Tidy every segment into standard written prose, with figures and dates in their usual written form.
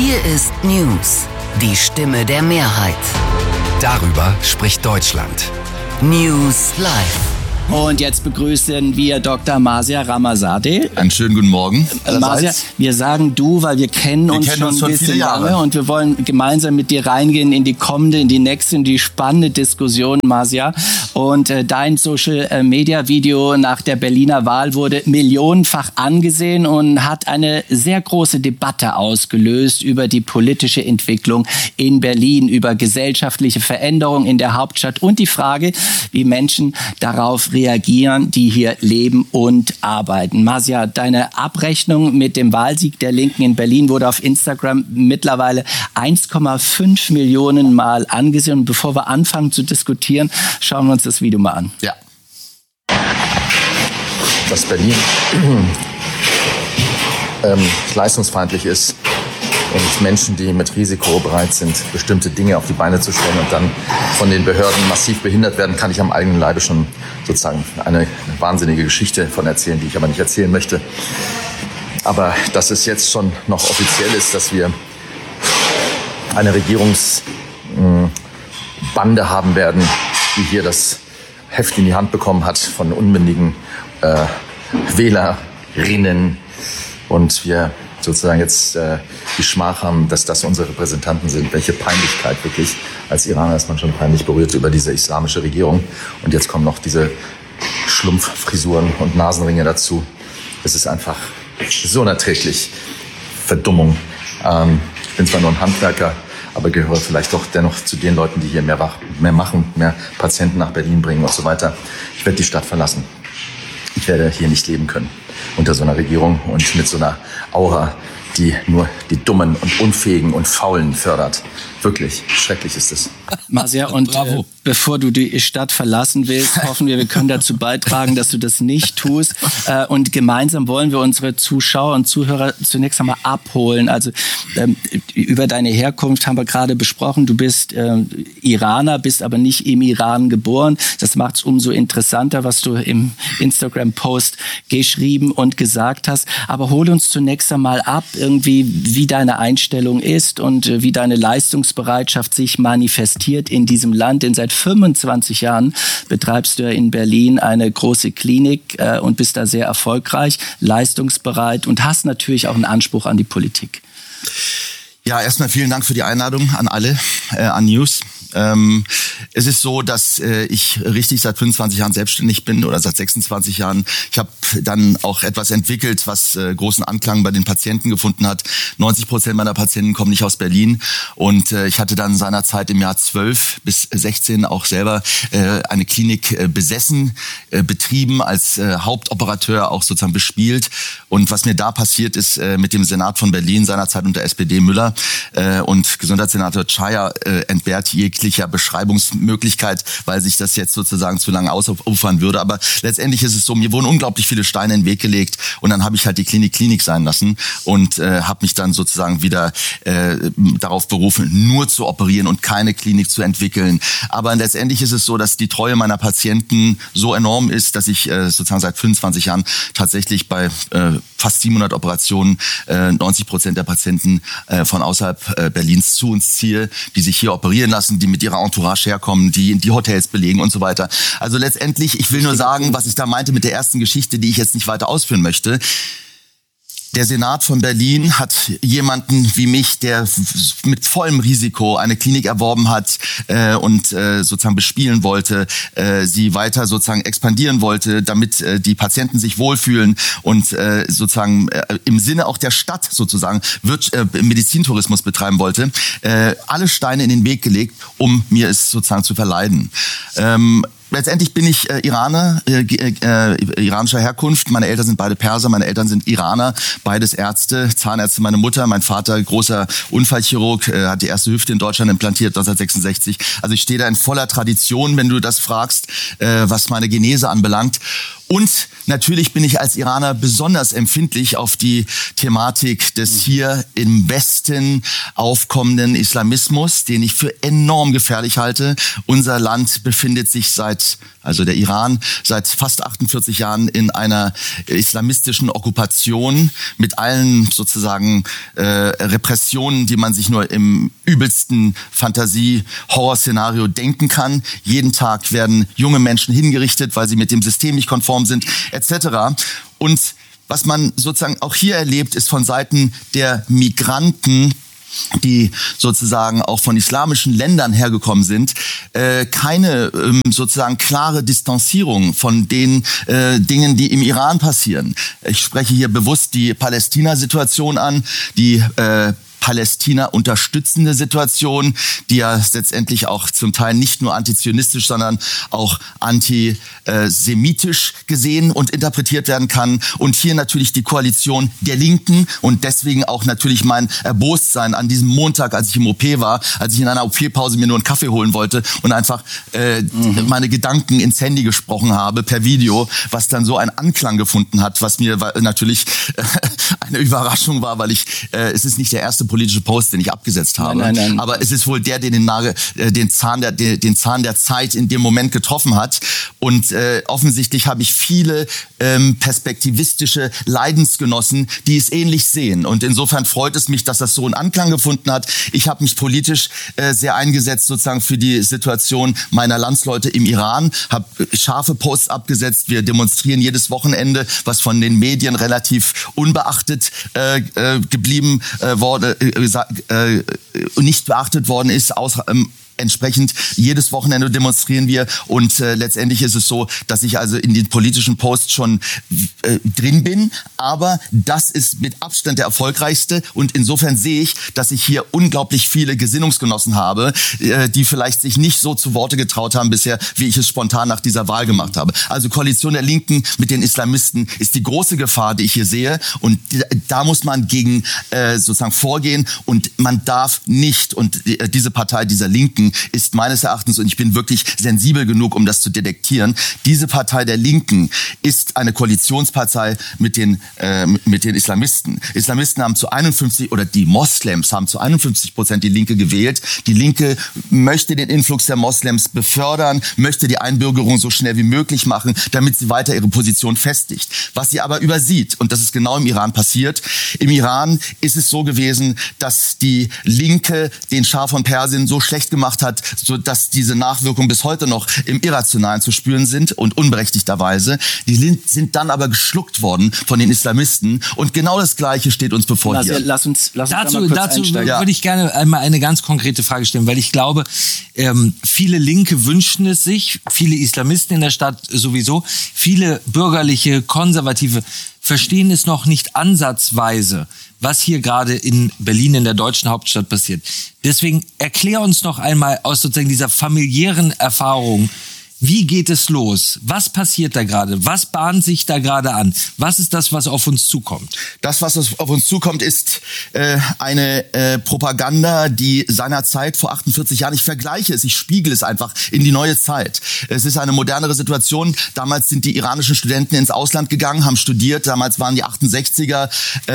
Hier ist News, die Stimme der Mehrheit. Darüber spricht Deutschland. News Live. Und jetzt begrüßen wir Dr. Masia Ramazadeh. Einen schönen guten Morgen. Masia, wir sagen du, weil wir kennen uns schon ein bisschen lange und wir wollen gemeinsam mit dir reingehen in die kommende, in die nächste, in die spannende Diskussion, Masia. Und dein Social-Media-Video nach der Berliner Wahl wurde millionenfach angesehen und hat eine sehr große Debatte ausgelöst über die politische Entwicklung in Berlin, über gesellschaftliche Veränderungen in der Hauptstadt und die Frage, wie Menschen darauf reagieren, die hier leben und arbeiten. Masia, deine Abrechnung mit dem Wahlsieg der Linken in Berlin wurde auf Instagram mittlerweile 1,5 Millionen Mal angesehen. Und bevor wir anfangen zu diskutieren, schauen wir uns das Video mal an. Ja. Dass Berlin leistungsfeindlich ist und Menschen, die mit Risiko bereit sind, bestimmte Dinge auf die Beine zu stellen und dann von den Behörden massiv behindert werden, kann ich am eigenen Leibe schon sozusagen eine wahnsinnige Geschichte von erzählen, die ich aber nicht erzählen möchte. Aber dass es jetzt schon noch offiziell ist, dass wir eine Regierungsbande haben werden, die hier das Heft in die Hand bekommen hat von unmündigen Wählerinnen und wir sozusagen jetzt die Schmach haben, dass das unsere Repräsentanten sind. Welche Peinlichkeit wirklich. Als Iraner ist man schon peinlich berührt über diese islamische Regierung. Und jetzt kommen noch diese Schlumpffrisuren und Nasenringe dazu. Es ist einfach so unerträglich. Verdummung. Ich bin zwar nur ein Handwerker, aber gehöre vielleicht doch dennoch zu den Leuten, die hier mehr machen, mehr Patienten nach Berlin bringen und so weiter. Ich werde die Stadt verlassen. Ich werde hier nicht leben können unter so einer Regierung und mit so einer Aura, die nur die Dummen und Unfähigen und Faulen fördert. Wirklich, schrecklich ist es. Masia, und bevor du die Stadt verlassen willst, hoffen wir können dazu beitragen, dass du das nicht tust. Und gemeinsam wollen wir unsere Zuschauer und Zuhörer zunächst einmal abholen. Also über deine Herkunft haben wir gerade besprochen. Du bist Iraner, bist aber nicht im Iran geboren. Das macht es umso interessanter, was du im Instagram-Post geschrieben und gesagt hast. Aber hol uns zunächst einmal ab, irgendwie, wie deine Einstellung ist und wie deine Leistungsbereitschaft sich manifestiert in diesem Land. Denn seit 25 Jahren betreibst du in Berlin eine große Klinik und bist da sehr erfolgreich, leistungsbereit und hast natürlich auch einen Anspruch an die Politik. Ja, erstmal vielen Dank für die Einladung an alle, an News. Es ist so, dass ich richtig seit 25 Jahren selbstständig bin oder seit 26 Jahren. Ich habe dann auch etwas entwickelt, was großen Anklang bei den Patienten gefunden hat. 90% meiner Patienten kommen nicht aus Berlin und ich hatte dann seinerzeit im Jahr 12 bis 16 auch selber eine Klinik besessen, betrieben, als Hauptoperateur auch sozusagen bespielt. Und was mir da passiert ist mit dem Senat von Berlin seinerzeit unter SPD Müller und Gesundheitssenator Czaja entbehrt jeglicher Beschreibungsmöglichkeit, weil sich das jetzt sozusagen zu lange ausufern würde. Aber letztendlich ist es so, mir wurden unglaublich viele Steine in den Weg gelegt und dann habe ich halt die Klinik sein lassen und habe mich dann sozusagen wieder darauf berufen, nur zu operieren und keine Klinik zu entwickeln. Aber letztendlich ist es so, dass die Treue meiner Patienten so enorm ist, dass ich sozusagen seit 25 Jahren tatsächlich bei fast 700 Operationen 90% der Patienten von außerhalb Berlins zu uns ziehe, die sich hier operieren lassen, die mit ihrer Entourage herkommen, die Hotels belegen und so weiter. Also letztendlich, ich will nur sagen, was ich da meinte mit der ersten Geschichte, die ich jetzt nicht weiter ausführen möchte. Der Senat von Berlin hat jemanden wie mich, der mit vollem Risiko eine Klinik erworben hat und sozusagen bespielen wollte, sie weiter sozusagen expandieren wollte, damit die Patienten sich wohlfühlen und sozusagen im Sinne auch der Stadt sozusagen Medizintourismus betreiben wollte, alle Steine in den Weg gelegt, um mir es sozusagen zu verleiden. Letztendlich bin ich Iraner, iranischer Herkunft. Meine Eltern sind beide Perser, meine Eltern sind Iraner, beides Ärzte, Zahnärzte, meine Mutter. Mein Vater, großer Unfallchirurg, hat die erste Hüfte in Deutschland implantiert 1966. Also ich stehe da in voller Tradition, wenn du das fragst, was meine Genese anbelangt. Und natürlich bin ich als Iraner besonders empfindlich auf die Thematik des hier im Westen aufkommenden Islamismus, den ich für enorm gefährlich halte. Unser Land befindet sich der Iran, seit fast 48 Jahren in einer islamistischen Okkupation mit allen sozusagen Repressionen, die man sich nur im übelsten Fantasie-Horror-Szenario denken kann. Jeden Tag werden junge Menschen hingerichtet, weil sie mit dem System nicht konform sind, etc. Und was man sozusagen auch hier erlebt, ist von Seiten der Migranten, die sozusagen auch von islamischen Ländern hergekommen sind, keine sozusagen klare Distanzierung von den Dingen, die im Iran passieren. Ich spreche hier bewusst die Palästina-Situation an, die Palästina unterstützende Situation, die ja letztendlich auch zum Teil nicht nur antizionistisch, sondern auch antisemitisch gesehen und interpretiert werden kann. Und hier natürlich die Koalition der Linken und deswegen auch natürlich mein Erbostsein an diesem Montag, als ich im OP war, als ich in einer OP-Pause mir nur einen Kaffee holen wollte und einfach meine Gedanken ins Handy gesprochen habe per Video, was dann so einen Anklang gefunden hat, was mir natürlich eine Überraschung war, weil es ist nicht der erste politische Post, den ich abgesetzt habe. Nein. Aber es ist wohl der den Zahn der Zeit in dem Moment getroffen hat. Und offensichtlich habe ich viele perspektivistische Leidensgenossen, die es ähnlich sehen. Und insofern freut es mich, dass das so einen Anklang gefunden hat. Ich habe mich politisch sehr eingesetzt sozusagen für die Situation meiner Landsleute im Iran, habe scharfe Posts abgesetzt. Wir demonstrieren jedes Wochenende, was von den Medien relativ unbeachtet geblieben nicht beachtet worden ist, entsprechend jedes Wochenende demonstrieren wir und letztendlich ist es so, dass ich also in den politischen Posts schon drin bin, aber das ist mit Abstand der erfolgreichste und insofern sehe ich, dass ich hier unglaublich viele Gesinnungsgenossen habe, die vielleicht sich nicht so zu Worte getraut haben bisher, wie ich es spontan nach dieser Wahl gemacht habe. Also Koalition der Linken mit den Islamisten ist die große Gefahr, die ich hier sehe und da muss man gegen sozusagen vorgehen und man darf nicht und diese Partei dieser Linken ist meines Erachtens, und ich bin wirklich sensibel genug, um das zu detektieren, diese Partei der Linken ist eine Koalitionspartei mit den Islamisten. Islamisten haben die Moslems haben zu 51% die Linke gewählt. Die Linke möchte den Influx der Moslems befördern, möchte die Einbürgerung so schnell wie möglich machen, damit sie weiter ihre Position festigt. Was sie aber übersieht, und das ist genau im Iran passiert, im Iran ist es so gewesen, dass die Linke den Schah von Persien so schlecht gemacht hat, so dass diese Nachwirkungen bis heute noch im Irrationalen zu spüren sind und unberechtigterweise. Die sind dann aber geschluckt worden von den Islamisten und genau das Gleiche steht uns bevor hier. Lass uns dazu einsteigen. würde ich gerne einmal eine ganz konkrete Frage stellen, weil ich glaube, viele Linke wünschen es sich, viele Islamisten in der Stadt sowieso, viele bürgerliche, konservative verstehen es noch nicht ansatzweise, was hier gerade in Berlin, in der deutschen Hauptstadt passiert. Deswegen erklär uns noch einmal aus sozusagen dieser familiären Erfahrung, wie geht es los? Was passiert da gerade? Was bahnt sich da gerade an? Was ist das, was auf uns zukommt? Das, was auf uns zukommt, ist eine Propaganda, die seinerzeit vor 48 Jahren, ich vergleiche es, ich spiegel es einfach in die neue Zeit. Es ist eine modernere Situation. Damals sind die iranischen Studenten ins Ausland gegangen, haben studiert. Damals waren die 68er,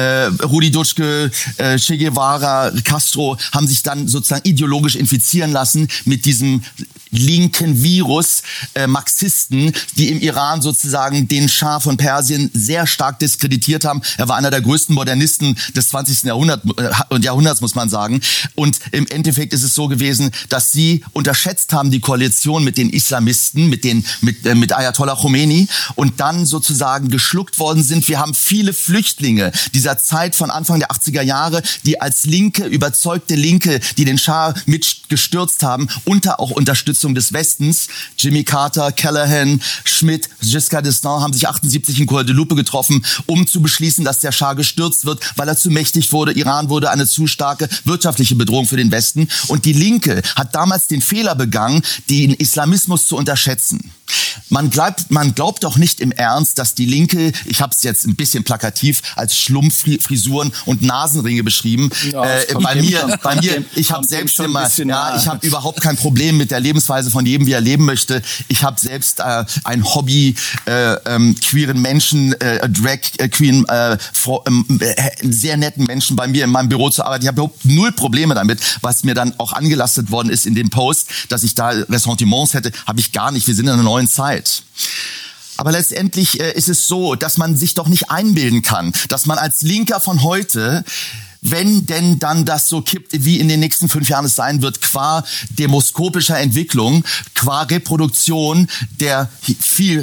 Rudi Dutschke, Che Guevara, Castro, haben sich dann sozusagen ideologisch infizieren lassen mit diesem linken Virus, Marxisten, die im Iran sozusagen den Schah von Persien sehr stark diskreditiert haben. Er war einer der größten Modernisten des 20. Jahrhunderts, muss man sagen. Und im Endeffekt ist es so gewesen, dass sie unterschätzt haben, die Koalition mit den Islamisten, mit Ayatollah Khomeini und dann sozusagen geschluckt worden sind. Wir haben viele Flüchtlinge dieser Zeit von Anfang der 80er Jahre, die als überzeugte Linke, die den Schah mitgestürzt haben, auch Unterstützung des Westens. Jimmy Carter, Callahan, Schmidt, Giscard d'Estaing haben sich 78 in Guadeloupe getroffen, um zu beschließen, dass der Schah gestürzt wird, weil er zu mächtig wurde. Iran wurde eine zu starke wirtschaftliche Bedrohung für den Westen. Und die Linke hat damals den Fehler begangen, den Islamismus zu unterschätzen. Man glaubt doch nicht im Ernst, dass die Linke, ich habe es jetzt ein bisschen plakativ als Schlumpffrisuren und Nasenringe beschrieben. Ja, bei mir, ich habe selbst immer, ich habe überhaupt kein Problem mit der Lebensweise von jedem, wie er leben möchte. Ich habe selbst ein Hobby, queeren Menschen, Drag Queen, sehr netten Menschen bei mir in meinem Büro zu arbeiten. Ich habe überhaupt null Probleme damit, was mir dann auch angelastet worden ist in dem Post, dass ich da Ressentiments hätte, habe ich gar nicht. Wir sind in einer neuen Zeit. Aber letztendlich ist es so, dass man sich doch nicht einbilden kann, dass man als Linker von heute, wenn denn dann das so kippt, wie in den nächsten 5 Jahren es sein wird, qua demoskopischer Entwicklung, qua Reproduktion der viel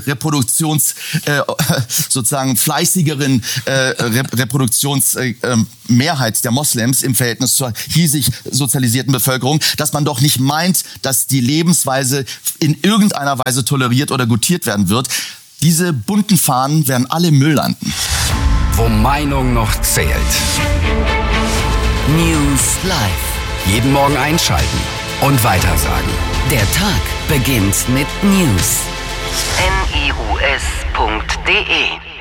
sozusagen fleißigeren Reproduktionsmehrheit der Moslems im Verhältnis zur hiesig sozialisierten Bevölkerung, dass man doch nicht meint, dass die Lebensweise in irgendeiner Weise toleriert oder gutiert werden wird. Diese bunten Fahnen werden alle im Müll landen. Wo Meinung noch zählt. News Live. Jeden Morgen einschalten und weitersagen. Der Tag beginnt mit News. news.de